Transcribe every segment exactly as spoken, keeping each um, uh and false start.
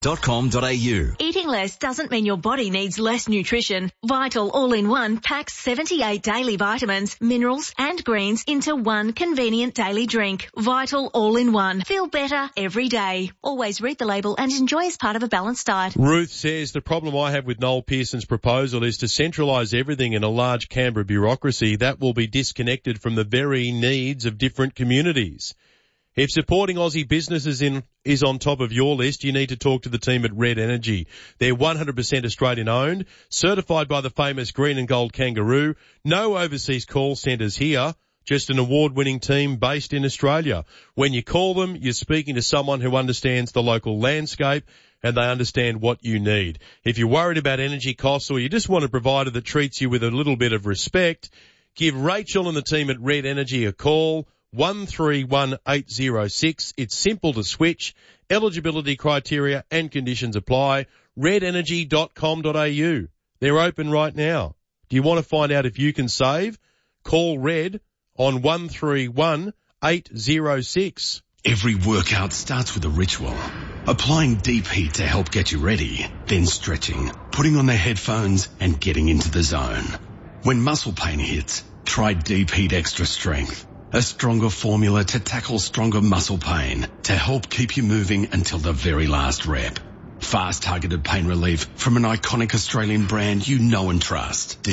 dot com dot a u. Eating less doesn't mean your body needs less nutrition. Vital All-in-One packs seventy-eight daily vitamins, minerals and greens into one convenient daily drink. Vital All-in-One. Feel better every day. Always read the label and enjoy as part of a balanced diet. Ruth says, the problem I have with Noel Pearson's proposal is to centralise everything in a large Canberra bureaucracy that will be disconnected from the very needs of different communities. If supporting Aussie businesses in, is on top of your list, you need to talk to the team at Red Energy. They're one hundred percent Australian owned, certified by the famous Green and Gold Kangaroo, no overseas call centres here, just an award-winning team based in Australia. When you call them, you're speaking to someone who understands the local landscape and they understand what you need. If you're worried about energy costs or you just want a provider that treats you with a little bit of respect, give Rachel and the team at Red Energy a call. one three one eight zero six. It's simple to switch. Eligibility criteria and conditions apply. red energy dot com dot a u. They're open right now. Do you want to find out if you can save? Call Red on one three one eight zero six. Every workout starts with a ritual. Applying deep heat to help get you ready, then stretching, putting on the headphones and getting into the zone. When muscle pain hits, try Deep Heat Extra Strength. A stronger formula to tackle stronger muscle pain to help keep you moving until the very last rep. Fast targeted pain relief from an iconic Australian brand you know and trust.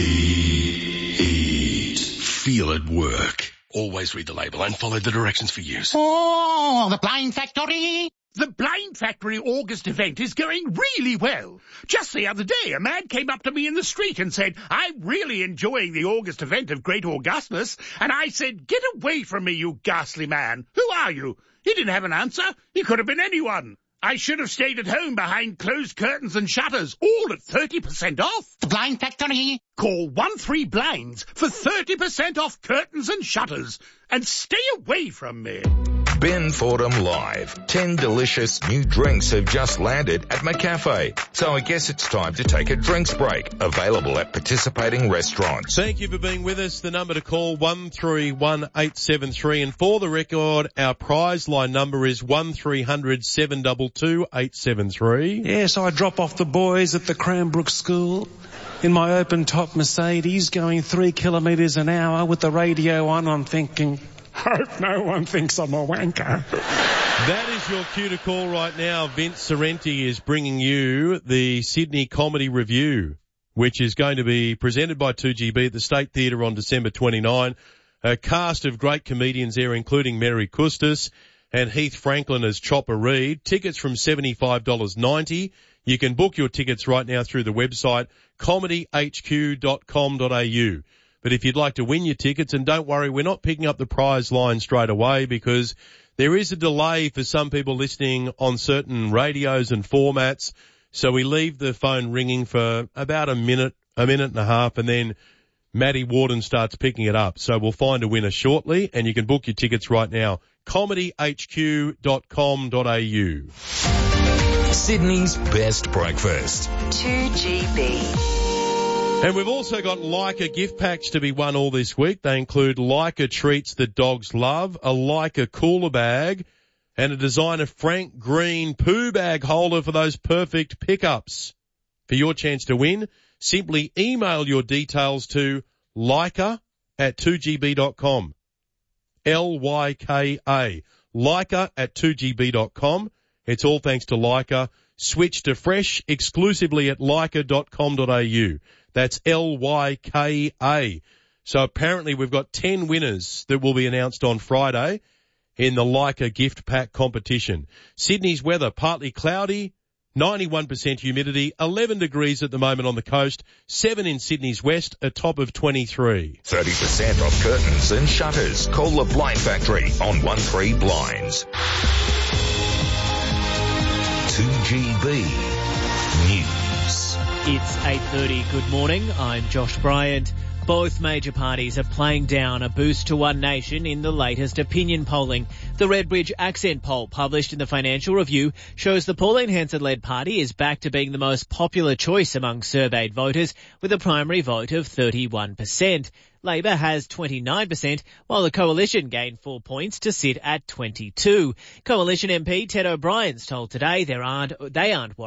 Deep. Feel it work. Always read the label and follow the directions for use. Oh, the Blind Factory! The Blind Factory August event is going really well. Just the other day, a man came up to me in the street and said, I'm really enjoying the August event of Great Augustus. And I said, get away from me, you ghastly man. Who are you? He didn't have an answer. He could have been anyone. I should have stayed at home behind closed curtains and shutters, all at thirty percent off. The Blind Factory. Call one three blinds for thirty percent off curtains and shutters. And stay away from me. Ben Fordham Live. Ten delicious new drinks have just landed at McCafe. So I guess it's time to take a drinks break. Available at participating restaurants. Thank you for being with us. The number to call, one three one eight seven three. And for the record, our prize line number is one three hundred seven two two eight seven three. Yes, I drop off the boys at the Cranbrook School in my open-top Mercedes going three kilometres an hour with the radio on. I'm thinking, hope no one thinks I'm a wanker. That is your cue to call right now. Vince Sorrenti is bringing you the Sydney Comedy Review, which is going to be presented by two G B at the State Theatre on December twenty-ninth. A cast of great comedians there, including Mary Custis and Heath Franklin as Chopper Reed. Tickets from seventy-five dollars ninety. You can book your tickets right now through the website comedy h q dot com dot a u. But if you'd like to win your tickets, and don't worry, we're not picking up the prize line straight away because there is a delay for some people listening on certain radios and formats. So we leave the phone ringing for about a minute, a minute and a half, and then Maddie Warden starts picking it up. So we'll find a winner shortly, and you can book your tickets right now. comedy h q dot com dot a u. Sydney's best breakfast. two G B. And we've also got Leica gift packs to be won all this week. They include Leica treats that dogs love, a Leica cooler bag, and a designer Frank Green poo bag holder for those perfect pickups. For your chance to win, simply email your details to Leica at two g b dot com. L Y K A. Leica at two g b dot com. It's all thanks to Leica. Switch to fresh exclusively at leica dot com dot a u. That's L Y K A. So apparently we've got ten winners that will be announced on Friday in the Leica gift pack competition. Sydney's weather, partly cloudy, ninety-one percent humidity, eleven degrees at the moment on the coast, seven in Sydney's west, a top of twenty-three. thirty percent off curtains and shutters. Call the Blind Factory on one three blinds. two G B News. It's eight thirty. Good morning. I'm Josh Bryant. Both major parties are playing down a boost to One Nation in the latest opinion polling. The Redbridge Accent poll published in the Financial Review shows the Pauline Hanson-led party is back to being the most popular choice among surveyed voters with a primary vote of thirty-one percent. Labor has twenty-nine percent, while the Coalition gained four points to sit at twenty-two. Coalition M P Ted O'Brien's told Today there aren't, they aren't worried